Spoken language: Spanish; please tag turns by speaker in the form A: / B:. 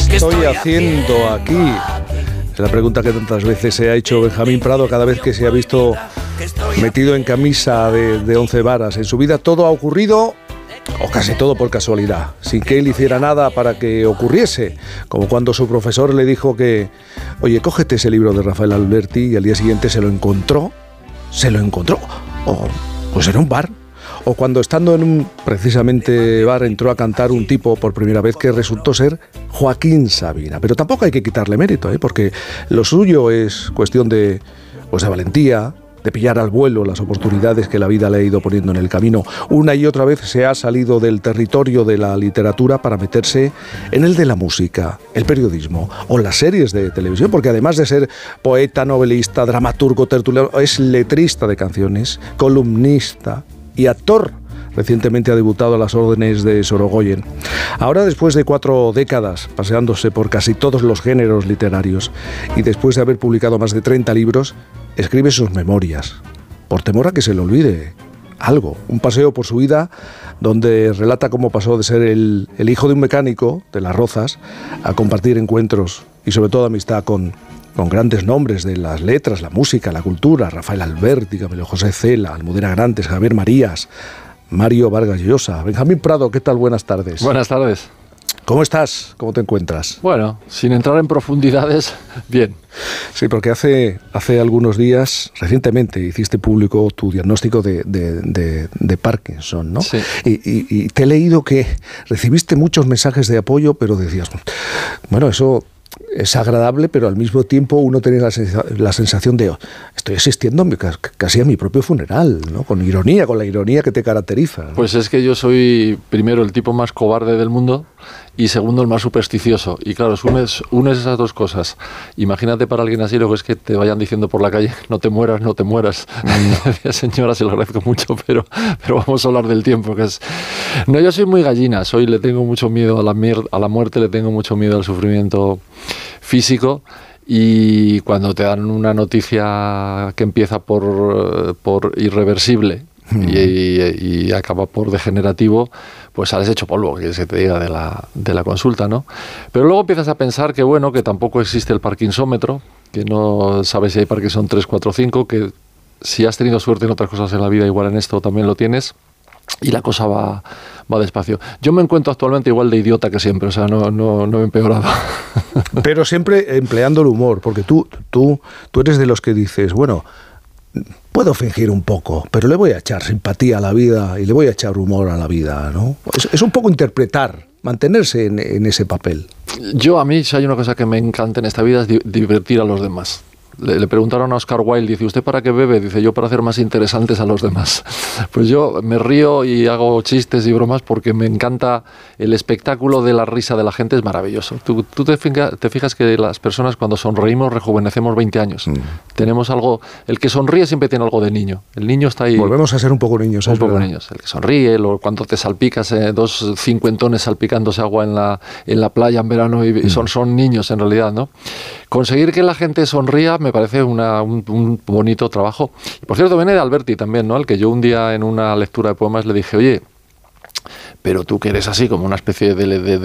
A: estoy haciendo aquí? Es la pregunta que tantas veces se ha hecho Benjamín Prado cada vez que se ha visto metido en camisa de 11 varas. En su vida todo ha ocurrido, o casi todo por casualidad, sin que él hiciera nada para que ocurriese. Como cuando su profesor le dijo que, oye, cógete ese libro de Rafael Alberti, y al día siguiente se lo encontró, o pues en un bar. O cuando estando en un precisamente bar entró a cantar un tipo por primera vez que resultó ser Joaquín Sabina. Pero tampoco hay que quitarle mérito, porque lo suyo es cuestión de valentía, de pillar al vuelo las oportunidades que la vida le ha ido poniendo en el camino. Una y otra vez se ha salido del territorio de la literatura para meterse en el de la música, el periodismo o las series de televisión, porque además de ser poeta, novelista, dramaturgo, tertuliano, es letrista de canciones, columnista y actor. Recientemente ha debutado a las órdenes de Sorogoyen. Ahora, después de 4 décadas paseándose por casi todos los géneros literarios y después de haber publicado más de 30 libros, escribe sus memorias, por temor a que se le olvide algo. Un paseo por su vida donde relata cómo pasó de ser el hijo de un mecánico de Las Rozas a compartir encuentros y sobre todo amistad con grandes nombres de las letras, la música, la cultura: Rafael Alberti, Camilo José Cela, Almudena Grandes, Javier Marías, Mario Vargas Llosa. Benjamín Prado, ¿qué tal? Buenas tardes.
B: Buenas tardes.
A: ¿Cómo estás? ¿Cómo te encuentras?
B: Bueno, sin entrar en profundidades, bien.
A: Sí, porque hace algunos días, recientemente, hiciste público tu diagnóstico de Parkinson, ¿no?
B: Sí.
A: Y te he leído que recibiste muchos mensajes de apoyo, pero decías, bueno, eso es agradable, pero al mismo tiempo uno tiene la sensación de estoy asistiendo casi a mi propio funeral, ¿no? Con la ironía que te caracteriza, ¿no?
B: Pues es que yo soy, primero, el tipo más cobarde del mundo y segundo, el más supersticioso. Y claro, unes esas dos cosas. Imagínate para alguien así lo que es que te vayan diciendo por la calle, no te mueras, no te mueras. Señora, se lo agradezco mucho, pero vamos a hablar del tiempo, que es... No, yo soy muy gallina, le tengo mucho miedo a la muerte, le tengo mucho miedo al sufrimiento físico. Y cuando te dan una noticia que empieza por irreversible y acaba por degenerativo, pues sales hecho polvo, que se te diga de la consulta, ¿no? Pero luego empiezas a pensar que bueno, que tampoco existe el parkinsómetro, que no sabes si hay Parkinson 3, 4, 5, que si has tenido suerte en otras cosas en la vida, igual en esto también lo tienes, y la cosa va despacio. Yo me encuentro actualmente igual de idiota que siempre, o sea, no he empeorado.
A: Pero siempre empleando el humor, porque tú eres de los que dices, bueno, puedo fingir un poco, pero le voy a echar simpatía a la vida y le voy a echar humor a la vida, ¿no? Es un poco interpretar, mantenerse en ese papel.
B: A mí, si hay una cosa que me encanta en esta vida es divertir a los demás. Le preguntaron a Oscar Wilde, dice, ¿usted para qué bebe? Dice, yo para hacer más interesantes a los demás. Pues yo me río y hago chistes y bromas porque me encanta el espectáculo de la risa de la gente, es maravilloso. Tú te fijas que las personas cuando sonreímos rejuvenecemos 20 años. Tenemos algo, el que sonríe siempre tiene algo de niño. El niño está ahí.
A: Volvemos a ser un poco niños.
B: Un poco niños. El que sonríe, cuando te salpicas, 2 cincuentones salpicándose agua en la playa en verano y son niños en realidad, ¿no? Conseguir que la gente sonría me parece un bonito trabajo. Y por cierto, viene de Alberti también, ¿no? Al que yo un día en una lectura de poemas le dije, oye, pero tú que eres así como una especie de